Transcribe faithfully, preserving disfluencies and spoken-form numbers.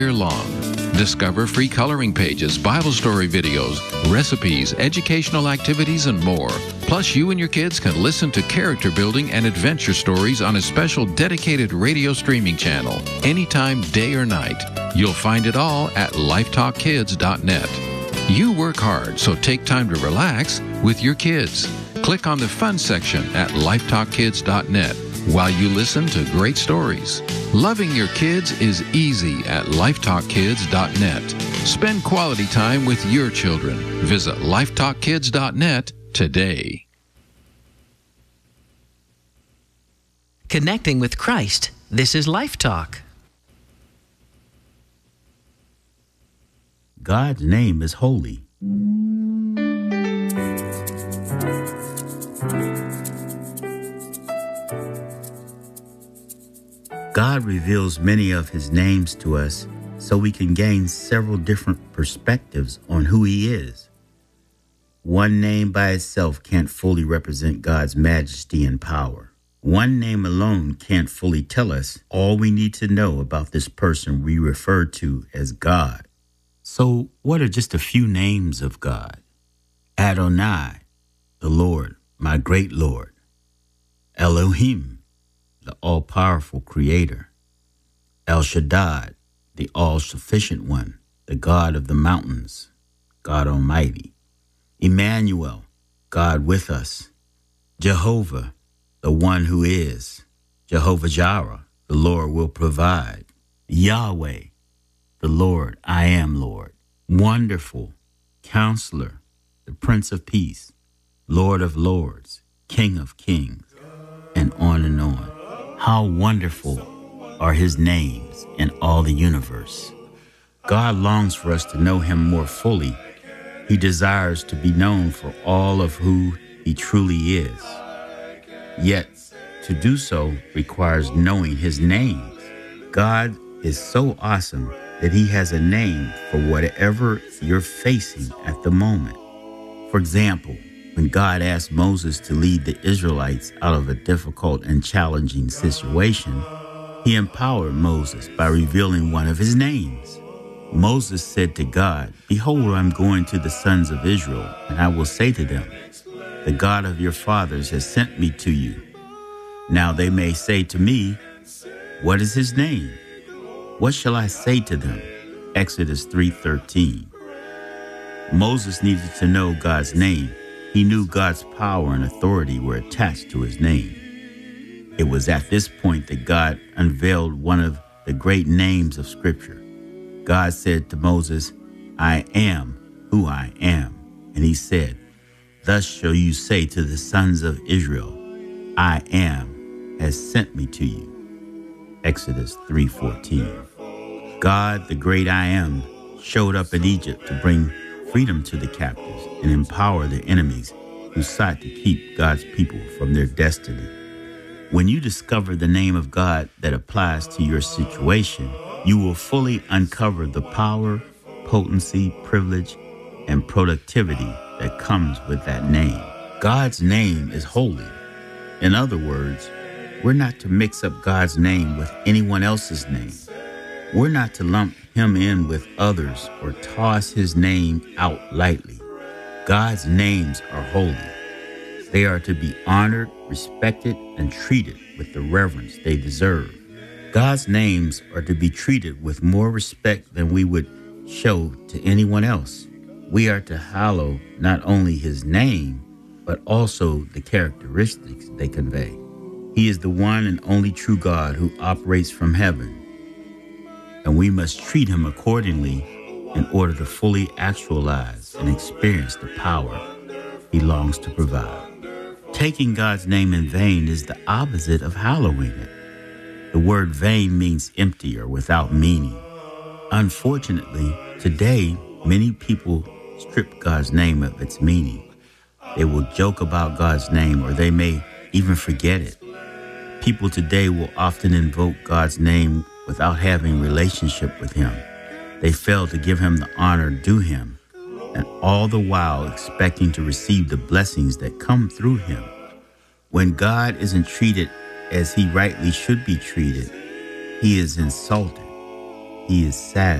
year long. Discover free coloring pages, Bible story videos, recipes, educational activities, and more. Plus, you and your kids can listen to character building and adventure stories on a special dedicated radio streaming channel, anytime, day or night. You'll find it all at lifetalk kids dot net. You work hard, so take time to relax with your kids. Click on the fun section at lifetalk kids dot net while you listen to great stories. Loving your kids is easy at lifetalk kids dot net. Spend quality time with your children. Visit lifetalk kids dot net today. Connecting with Christ. This is Life Talk. God's name is holy. God reveals many of his names to us so we can gain several different perspectives on who he is. One name by itself can't fully represent God's majesty and power. One name alone can't fully tell us all we need to know about this person we refer to as God. So what are just a few names of God? Adonai, the Lord, my great Lord. Elohim, the all-powerful creator. El Shaddai, the all-sufficient one, the God of the mountains, God Almighty. Emmanuel, God with us. Jehovah, the one who is. Jehovah Jireh, the Lord will provide. Yahweh, the Lord, I am Lord. Wonderful, Counselor, the Prince of Peace, Lord of Lords, King of Kings, and on and on. How wonderful are his names in all the universe. God longs for us to know him more fully. He desires to be known for all of who he truly is. Yet, to do so requires knowing his names. God is so awesome that he has a name for whatever you're facing at the moment. For example, when God asked Moses to lead the Israelites out of a difficult and challenging situation, he empowered Moses by revealing one of his names. Moses said to God, "Behold, I'm going to the sons of Israel, and I will say to them, the God of your fathers has sent me to you. Now they may say to me, what is his name? What shall I say to them?" Exodus three thirteen. Moses needed to know God's name. He knew God's power and authority were attached to his name. It was at this point that God unveiled one of the great names of Scripture. God said to Moses, "I am who I am." And he said, "Thus shall you say to the sons of Israel, I am has sent me to you." Exodus three fourteen. God, the great I am, showed up in Egypt to bring freedom to the captives and empower the enemies who sought to keep God's people from their destiny. When you discover the name of God that applies to your situation, you will fully uncover the power, potency, privilege, and productivity that comes with that name. God's name is holy. In other words, we're not to mix up God's name with anyone else's name. We're not to lump him in with others or toss his name out lightly. God's names are holy. They are to be honored, respected, and treated with the reverence they deserve. God's names are to be treated with more respect than we would show to anyone else. We are to hallow not only his name, but also the characteristics they convey. He is the one and only true God who operates from heaven, and we must treat him accordingly in order to fully actualize and experience the power he longs to provide. Taking God's name in vain is the opposite of hallowing it. The word vain means empty or without meaning. Unfortunately, today, many people strip God's name of its meaning. They will joke about God's name, or they may even forget it. People today will often invoke God's name without having a relationship with him. They fail to give him the honor due him, and all the while expecting to receive the blessings that come through him. When God isn't treated as he rightly should be treated, he is insulted. he is sad.